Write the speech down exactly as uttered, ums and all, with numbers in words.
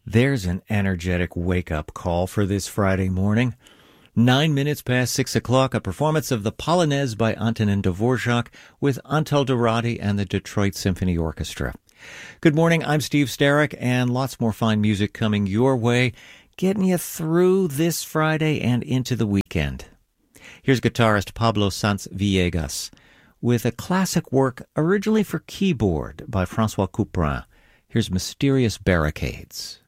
There's an energetic wake-up call for this Friday morning. Nine minutes past six o'clock, a performance of the Polonaise by Antonin Dvorak with Antal Dorati and the Detroit Symphony Orchestra. Good morning, I'm Steve Starrick, and lots more fine music coming your way, getting you through this Friday and into the weekend. Here's guitarist Pablo Sanz Villegas with a classic work originally for keyboard by François Couperin. Here's Mysterious Barricades.